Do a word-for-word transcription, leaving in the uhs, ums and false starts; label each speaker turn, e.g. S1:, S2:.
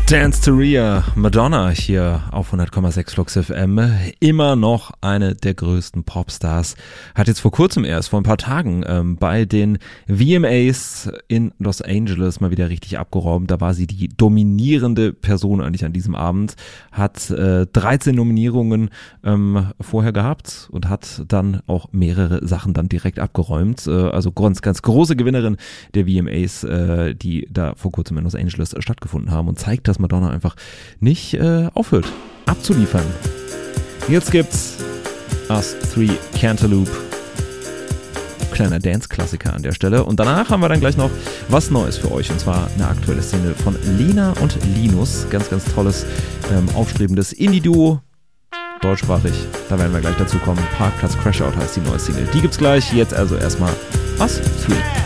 S1: Dance to Rhea, Madonna hier auf hundert Komma sechs Flux F M. Immer noch eine der größten Popstars. Hat jetzt vor kurzem erst, vor ein paar Tagen, ähm, bei den V M As in Los Angeles mal wieder richtig abgeräumt. Da war sie die dominierende Person eigentlich an diesem Abend. Hat äh, dreizehn Nominierungen ähm, vorher gehabt und hat dann auch mehrere Sachen dann direkt abgeräumt. Äh, also ganz, ganz große Gewinnerin der V M As, äh, die da vor kurzem in Los Angeles äh, stattgefunden haben und zeigt, dass Madonna einfach nicht äh, aufhört abzuliefern. Jetzt gibt's Us Three Cantaloupe. Kleiner Dance-Klassiker an der Stelle. Und danach haben wir dann gleich noch was Neues für euch. Und zwar eine aktuelle Single von Lena und Linus. Ganz, ganz tolles, ähm, aufstrebendes Indie-Duo. Deutschsprachig. Da werden wir gleich dazu kommen. Parkplatz Crashout heißt die neue Single. Die gibt's gleich. Jetzt also erstmal Us Three.